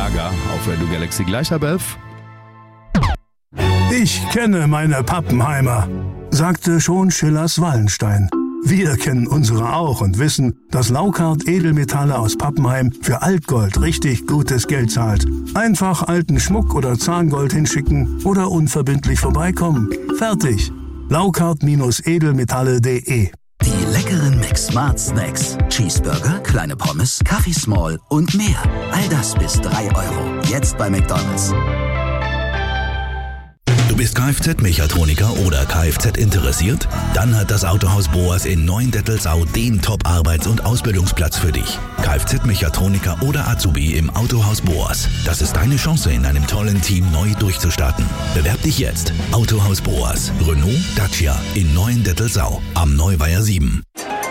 Gaga auf Radio Galaxy gleich halb 11. Ich kenne meine Pappenheimer, sagte schon Schillers Wallenstein. Wir kennen unsere auch und wissen, dass Laukart Edelmetalle aus Pappenheim für Altgold richtig gutes Geld zahlt. Einfach alten Schmuck oder Zahngold hinschicken oder unverbindlich vorbeikommen. Fertig. Laukart-edelmetalle.de. Die leckeren McSmart Snacks. Cheeseburger, kleine Pommes, Kaffee Small und mehr. All das bis 3 Euro. Jetzt bei McDonald's. Du bist Kfz-Mechatroniker oder Kfz interessiert? Dann hat das Autohaus Boas in Neuendettelsau den Top-Arbeits- und Ausbildungsplatz für dich. Kfz-Mechatroniker oder Azubi im Autohaus Boas. Das ist deine Chance, in einem tollen Team neu durchzustarten. Bewerb dich jetzt. Autohaus Boas. Renault, Dacia in Neuendettelsau am Neuweiher 7.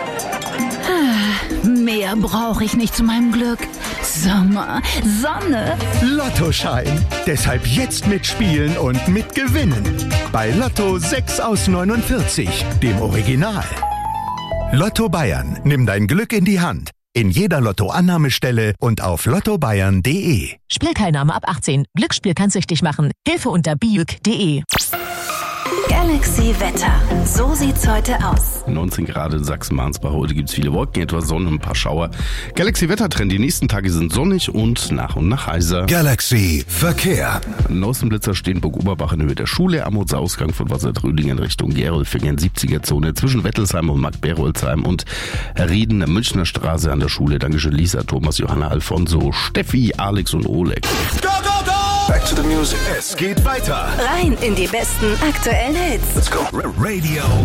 Mehr brauche ich nicht zu meinem Glück. Sommer, Sonne. Lottoschein. Deshalb jetzt mitspielen und mitgewinnen. Bei Lotto 6 aus 49, dem Original. Lotto Bayern. Nimm dein Glück in die Hand. In jeder Lotto-Annahmestelle und auf lottobayern.de. Spielteilnahme ab 18. Glücksspiel kann süchtig machen. Hilfe unter biüg.de. Galaxy Wetter. So sieht's heute aus. 19 Grad in Sachsen-Mansbach. Heute gibt es viele Wolken, etwas Sonne und ein paar Schauer. Galaxy Wettertrend. Die nächsten Tage sind sonnig und nach heiser. Galaxy Verkehr. Ein Außenblitzer Steenburg-Oberbach in Höhe der Schule. Am Ausgang von Wassertrödingen Richtung Gerolfingen, 70er-Zone zwischen Wettelsheim und Mark-Berolzheim und Rieden, Münchner Straße an der Schule. Dankeschön Lisa, Thomas, Johanna, Alfonso, Steffi, Alex und Oleg. Go, go, go! Back to the music. Es geht weiter. Rein in die besten aktuellen Hits. Let's go. Radio